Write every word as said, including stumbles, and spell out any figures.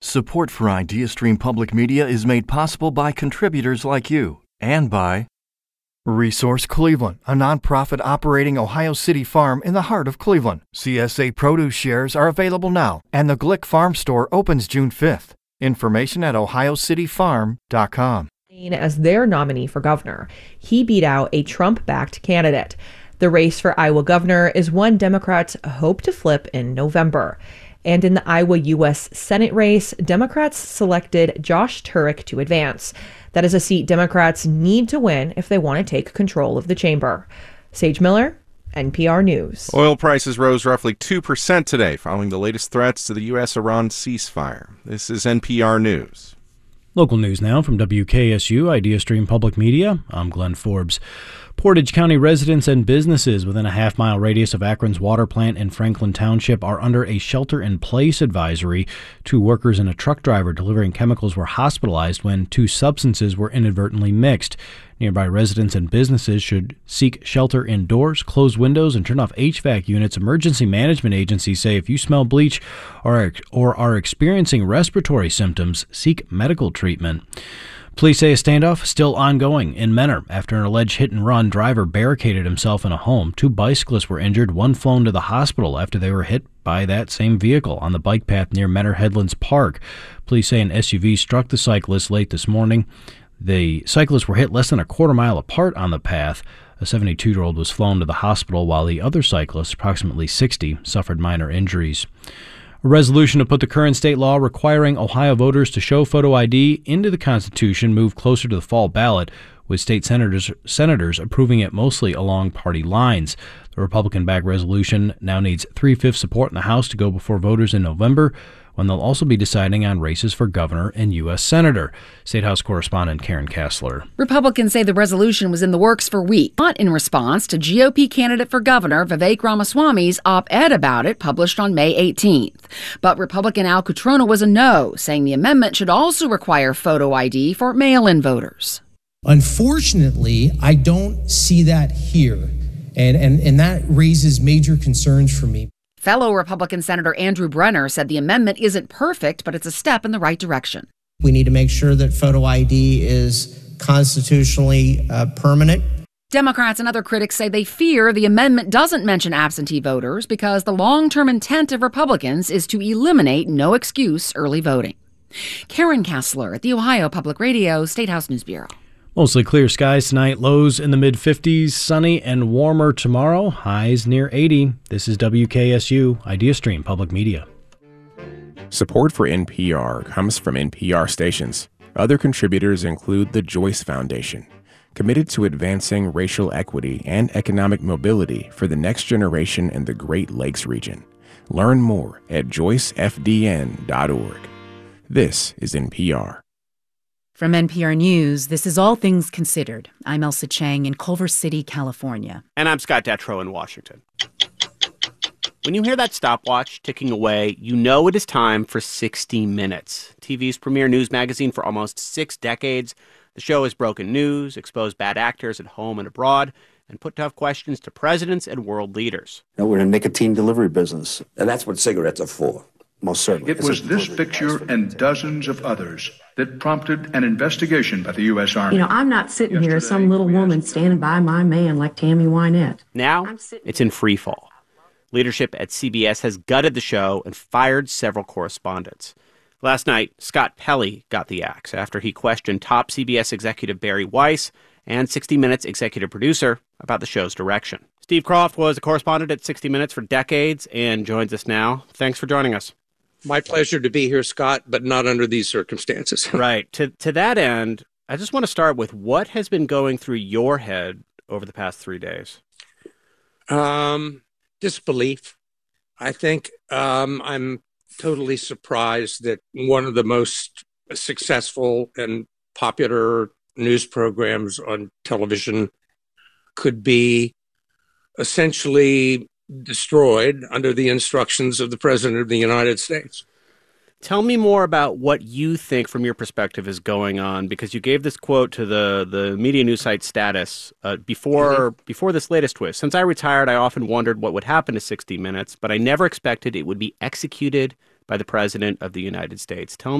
Support for IdeaStream Public Media is made possible by contributors like you and by Resource Cleveland, a nonprofit operating Ohio City farm in the heart of Cleveland. C S A produce shares are available now, and the Glick Farm Store opens June fifth. Information at ohio city farm dot com. As their nominee for governor, he beat out a Trump-backed candidate. The race for Iowa governor is one Democrats hope to flip in November. And in the Iowa U S Senate race, Democrats selected Josh Turek to advance. That is a seat Democrats need to win if they want to take control of the chamber. Sage Miller, N P R News. Oil prices rose roughly two percent today following the latest threats to the U S Iran ceasefire. This is N P R News. Local news now from W K S U IdeaStream Public Media. I'm Glenn Forbes. Portage County residents and businesses within a half-mile radius of Akron's water plant in Franklin Township are under a shelter-in-place advisory. Two workers and a truck driver delivering chemicals were hospitalized when two substances were inadvertently mixed. Nearby residents and businesses should seek shelter indoors, close windows, and turn off H V A C units. Emergency management agencies say if you smell bleach or are, or are experiencing respiratory symptoms, seek medical treatment. Police say a standoff still ongoing in Menor after an alleged hit-and-run driver barricaded himself in a home. Two bicyclists were injured, one flown to the hospital after they were hit by that same vehicle on the bike path near Menor Headlands Park. Police say an S U V struck the cyclists late this morning. The cyclists were hit less than a quarter mile apart on the path. A seventy-two-year-old was flown to the hospital while the other cyclist, approximately sixty, suffered minor injuries. A resolution to put the current state law requiring Ohio voters to show photo I D into the Constitution moved closer to the fall ballot, with state senators senators approving it mostly along party lines. The Republican-backed resolution now needs three-fifths support in the House to go before voters in November, when they'll also be deciding on races for governor and U S Senator. State House correspondent Karen Kessler. Republicans say the resolution was in the works for weeks, not in response to G O P candidate for governor Vivek Ramaswamy's op-ed about it published on May eighteenth. But Republican Al Cutrona was a no, saying the amendment should also require photo I D for mail-in voters. Unfortunately, I don't see that here, and, and, and that raises major concerns for me. Fellow Republican Senator Andrew Brenner said the amendment isn't perfect, but it's a step in the right direction. We need to make sure that photo I D is constitutionally uh, permanent. Democrats and other critics say they fear the amendment doesn't mention absentee voters because the long-term intent of Republicans is to eliminate no-excuse early voting. Karen Kessler at the Ohio Public Radio State House News Bureau. Mostly clear skies tonight, lows in the mid-fifties, sunny and warmer tomorrow, highs near eighty. This is W K S U, IdeaStream Public Media. Support for N P R comes from N P R stations. Other contributors include the Joyce Foundation, committed to advancing racial equity and economic mobility for the next generation in the Great Lakes region. Learn more at joyce f d n dot org. This is N P R. From N P R News, this is All Things Considered. I'm Elsa Chang in Culver City, California. And I'm Scott Detrow in Washington. When you hear that stopwatch ticking away, you know it is time for sixty minutes, T V's premier news magazine for almost six decades. The show has broken news, exposed bad actors at home and abroad, and put tough questions to presidents and world leaders. You know, we're in a nicotine delivery business, and that's what cigarettes are for. Most certainly. It was this picture and dozens of others that prompted an investigation by the U S Army. You know, I'm not sitting Yesterday, here as some little woman standing by my man like Tammy Wynette. Now, it's in free fall. Leadership at C B S has gutted the show and fired several correspondents. Last night, Scott Pelley got the axe after he questioned top C B S executive Barry Weiss and sixty minutes executive producer about the show's direction. Steve Kroft was a correspondent at sixty minutes for decades and joins us now. Thanks for joining us. My pleasure to be here, Scott, but not under these circumstances. Right. To to that end, I just want to start with what has been going through your head over the past three days? Um, disbelief. I think um, I'm totally surprised that one of the most successful and popular news programs on television could be essentially destroyed under the instructions of the President of the United States. Tell me more about what you think from your perspective is going on, because you gave this quote to the, the media news site Status uh, before mm-hmm. before this latest twist. Since I retired, I often wondered what would happen to sixty minutes, but I never expected it would be executed by the President of the United States. Tell